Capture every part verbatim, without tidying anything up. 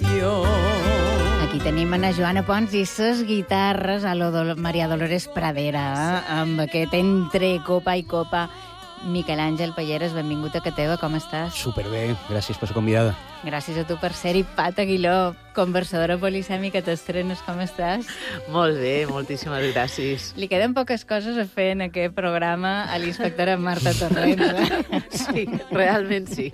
Aquí tenim a Joana Pons i ses guitarres a lo Dol Maria Dolores Pradera, eh? Amb aquest entre copa i copa. Miquel Àngel Palleres, benvingut a Cateva, com estàs? Superbé, gràcies per ser convidada. Gràcies a tu per ser-hi. Pat Aguiló, conversadora polisèmica, t'estrenes, com estàs? Molt bé, moltíssimes gràcies. Li queden poques coses a fer en aquest programa a l'inspectora Marta Torrents. Eh? Sí, realment sí.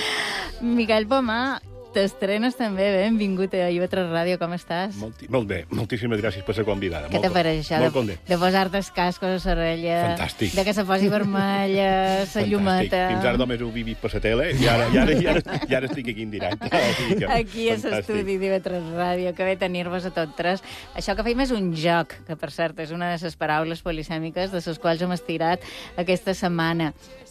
Miquel Pomar, t'estrenes també, benvingut a I V tres Ràdio, com estàs? Molt, molt bé, moltíssimes gràcies per ser convidada. Què t'ha pareix això molt de, de posar-te els cascos a l'orella? Fantàstic. De que se posi vermella, la llumeta... Fins ara només ho he vist per la tele i ara, i ara, i ara, i ara estic aquí en directe. Aquí a l'estudi d'I V tres Ràdio, que bé tenir-vos a tots tres. Això que feim és un joc, que per cert és una de les paraules polisèmiques de les quals hem estirat aquesta setmana.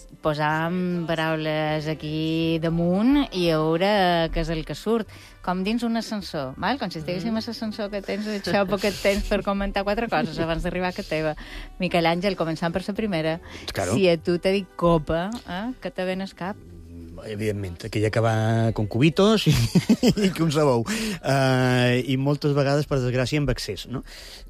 Posam paraules aquí damunt i a veure què és el que surt. Com dins un ascensor, val? Com si estiguéssim a l'ascensor, que tens això poquet temps per comentar quatre coses abans d'arribar a Cateva. Miquel Àngel, començant per la primera. Claro. Si a tu t'he dit copa, eh, què te ven al cap? Evidentment, aquella que va con cubitos i, i que un sabou. Uh, I moltes vegades, per desgràcia, amb accés, no?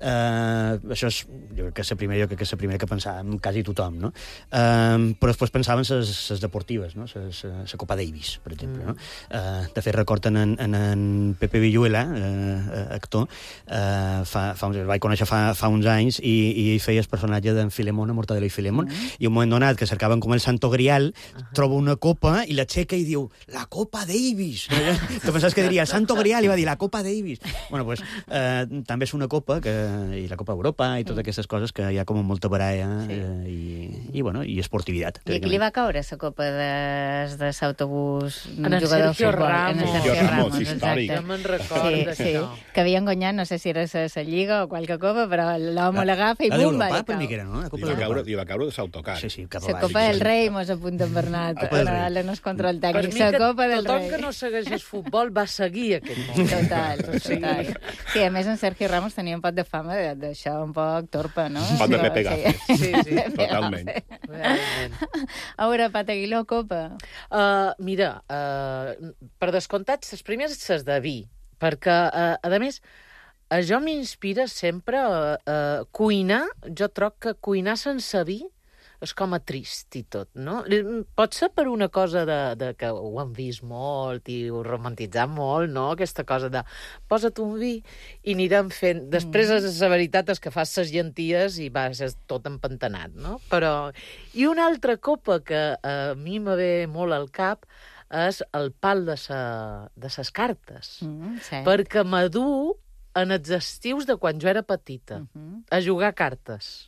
Uh, això és, jo crec que és la primera, jo crec que és la primera que pensàvem quasi tothom, no? Uh, però després pensaven les deportives, no? La Copa Davis, per exemple, no? Uh, de fet, recorden en, en, en Pepe Villuela, uh, actor, uh, fa, fa uns, el vaig conèixer fa, fa uns anys i, i ell feia el personatge d'en Filemón, a Mortadelo i Filemón, mm. i un moment donat que cercaven com el Santo Grial, uh -huh. troba una copa i la aixeca i diu, la Copa Davis. Tu pensaves que diria el Santo Grial i va dir la Copa Davis. Bueno, pues, eh, també és una copa, que, i la Copa Europa i totes aquestes coses que hi ha com molta baralla sí. eh, i, i, bueno, i esportivitat. I aquí li va caure la copa de, de l'autobús en el Sergio Ramos. En el Sergio Ramos, Ramos, històric. Ja me'n recordo sí, d'això. Sí, que havien guanyat, no sé si era la Lliga o qualque copa, però l'home l'agafa i la bum, va d'Europa, li per mi que cau. era, no? La Copa Li va caure, d'Europa. li va caure de l'autocar. Sí, sí, cap La avall. Copa del Rei mos apunta en Bernat, Copa del Rei. no és control Per tècnic, mi la que Copa del tothom Rei. que no segueix futbol va seguir aquest moment. Total, total. Sí, a més en Sergio Ramos tenia un pot de fama d'això un poc torpe, no? Un pot de Pepe Gafes. Sí, sí, totalment. realment. A veure, Pat Aguiló, Copa. Uh, mira, uh, per descomptat, les primeres les de vi, perquè, uh, a més, a jo m'inspira sempre uh, uh, cuinar, jo troc que cuinar sense vi és com a trist i tot, no? Pot ser per una cosa de, de que ho hem vist molt i ho romantitzam molt, no? Aquesta cosa de posa't un vi i anirem fent... Després, mm. la veritat és que fas ses llenties i vas tot empantanat, no? Però... I una altra copa que a mi me ve molt al cap és el pal de, sa, de ses cartes. Mm, sí. Perquè m'adu en els estius de quan jo era petita, Uh -huh. a jugar a cartes.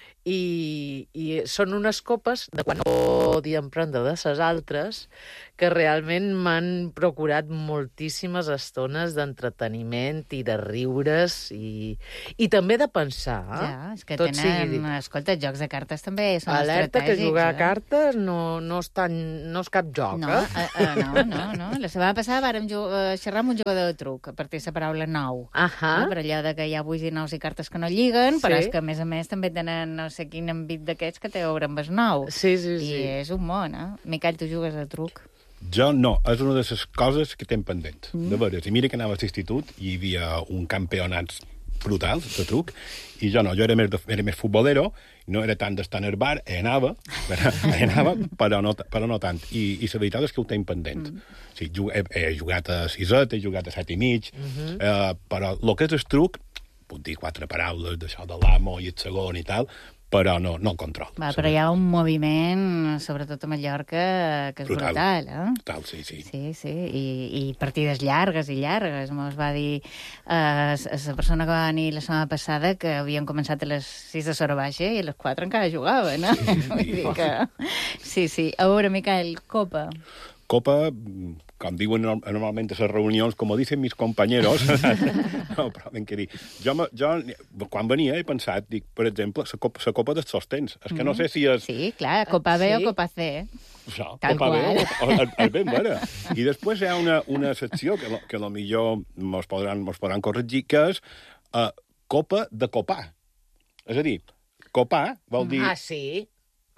I, i són unes copes de quan no podíem prendre de ses altres que realment m'han procurat moltíssimes estones d'entreteniment i de riures i, i també de pensar. Ja, és que Tot tenen... sigui... Escolta, jocs de cartes també són Alerta estratègics. que jugar eh? a cartes no, no, és tan, no és cap joc, No, eh? uh, uh, no, no, no. La setmana passada vàrem uh, xerrar amb un jugador de truc, a partir de la paraula nou. Ahà. No? Per allò de que hi ha vuits i nous i cartes que no lliguen, Sí. però és que, a més a més, també tenen no sé quin envit d'aquests que té a veure amb el nou. Sí, sí, sí. I és un món, eh? Miquel, tu jugues a truc. Jo no, és una de les coses que tenc pendent, Mm. de veres. I mira que anava a l'institut i hi havia un campionats brutals de truc, i jo no, jo era més, de, era més futbolero, no era tant d'estar en el bar, hi anava, hi anava però, no, però no tant. I, i la veritat és que ho tenc pendent. Mm. Sí, jug, he, he jugat a siset, he jugat a set i mig, mm -hmm. eh, però el que és el truc, puc dir quatre paraules d'això de l'amo i el segon i tal, però no, no el control. Va, però hi ha un moviment, sobretot a Mallorca, que és brutal, brutal eh? Brutal, sí, sí. Sí, sí, I, i partides llargues i llargues. Mos va dir eh, la persona que va venir la setmana passada que havien començat a les sis de l'hora baixa i a les quatre encara jugaven, no? Sí, Vull dir que... sí, sí. A veure, Miquel, Copa. Copa, com diuen normalment a les reunions, com dicen mis compañeros, no, però ben que dir. Jo, jo, quan venia, he pensat, dic, per exemple, la copa, la copa dels sostens. És que no sé si és... Sí, clar, Copa B sí. o Copa C. Això, Tal Copa qual. B o, o, és ben vera. I després hi ha una, una secció que, que potser mos podran, mos podran corregir, que és uh, Copa de copar. És a dir, copar vol dir... Ah, sí?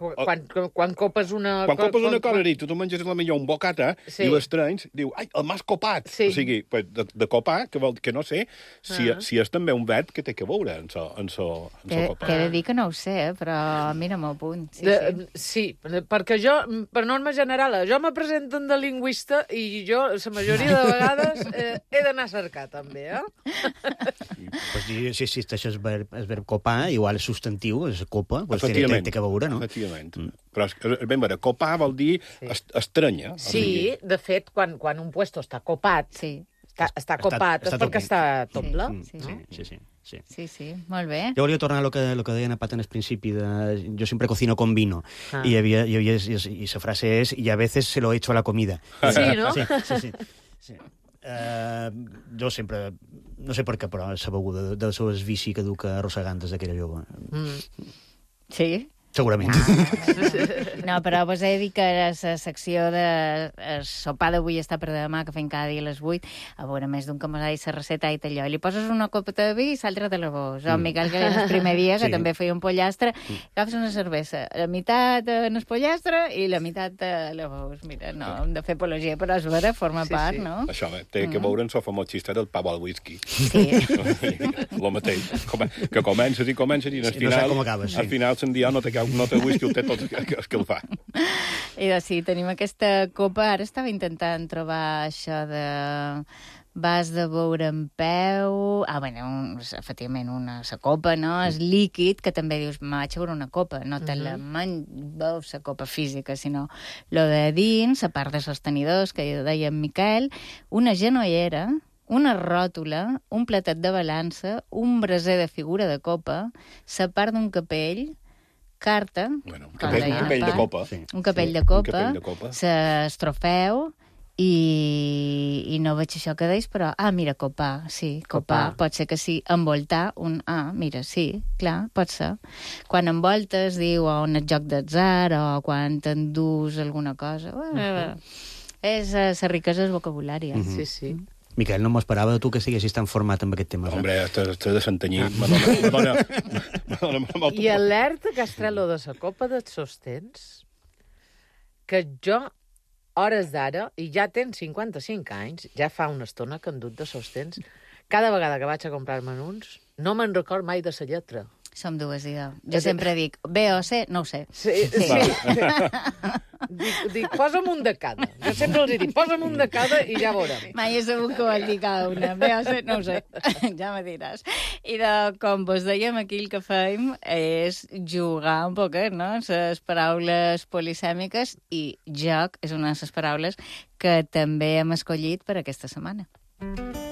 quan, quan, quan copes una... Quan copes una cosa, i tu tu menges la millor un bocata, Sí. i l'estranys diu, ai, el m'has copat. Sí. O sigui, pues, de, de copar, que, vol, que no sé si, Ah. si és també un verb que té que veure en so, en so, en so Que, copar. que he de dir que no ho sé, eh, però mira, m'ho apunt. Sí, De, sí. sí, perquè jo, per norma general, jo me presenten de lingüista i jo, la majoria de vegades, eh, he d'anar a cercar, també, eh? Pues, dir, si existeix el verb, el verb copar, igual és substantiu, és copa, pues, té, té, Efectivament. té que veure, no? Efectivament. Mm. Però, és, és ben veure, copar vol dir sí. est estranya. O Sí, sigui, de fet, quan, quan un puesto està copat, Sí, està, està copat, està és perquè tot està doble. Mm, Sí. sí, sí, sí, sí. sí, sí, molt bé. Jo volia tornar a lo que, lo que deia Ana Pat en el principi, de, yo siempre cocino con vino, Ah. y, había, y, había, y, y esa frase es, y a veces se lo echo a la comida. Sí, no? Sí, sí, sí. sí. Uh, jo sempre, no sé per què, però s'ha begut de, del seu vici que duc arrossegant des d'aquella jove. Mm. Sí? Segurament. No, però vos he de dir que la secció de el sopar d'avui està per demà, que fem cada dia a les vuit, a veure, més d'un que mos ha dit la recepta i allò. I li poses una copa de vi i l'altra de la vos. O Miquel, que el primer dia, que Sí. també feia un pollastre, agafes una cervesa, la meitat en el pollastre i la meitat de la vos. Mira, no hem de fer apologia, però és vera, forma Sí, part, sí. no? Això eh, té que veure en el famós xiste del pavo al whisky. Sí. El mateix. Com, que comences i comences i al Sí, no final, sap com acabes, sí. al final se'n dia no té, cap- no té whisky, el té tot el que, el que el fa. I doncs sí, tenim aquesta copa. Ara estava intentant trobar això de vas de beure en peu... Ah, bueno, un, efectivament, una la copa, no? És líquid, que també dius, me vaig a beure una copa. No te la man... veus la copa física, sinó lo de dins, a part de sostenidors, que deia en Miquel, una genollera, una ròtula, un platet de balança, un braser de figura de copa, la part d'un capell, carta... Bueno, un com capell, deia un capell en de Pat, copa. Sí. un capell Sí, de un copa, capell de copa. el trofeu, i, i no veig això que deis, però... Ah, mira, copar, sí, copar. Copar. Pot ser que sí. Envoltar, un... Ah, mira, sí, clar, pot ser. Quan envoltes, diu, o un joc d'atzar, o quan t'endús alguna cosa... Bueno, uh -huh. És uh, la riquesa del vocabulari. Eh? Sí, sí. Miquel, no m'ho esperava de tu que estiguessis tan format amb aquest tema. Eh? Hombre, t'has de s'entanyir. Madonna, Madonna, Madonna, Madonna, I alerta, Castrelo, de la copa de sostens, que jo, hores d'ara, i ja tens cinquanta-cinc anys, ja fa una estona que en dut de sostens, cada vegada que vaig a comprar-me'n uns, no me'n record mai de la lletra. Som dues, idò. Jo sempre dic B o C, no ho sé. Sí, sí. sí. dic, dic, posa'm un de cada. Jo sempre els dic, posa'm un de cada i ja veurem. Mai he sabut que vol dir cada una. B o C, no ho sé. Ja me diràs. I de, com vos dèiem, aquí el que fem és jugar un poquet, no?, les paraules polisèmiques, i joc és una de les paraules que també hem escollit per aquesta setmana.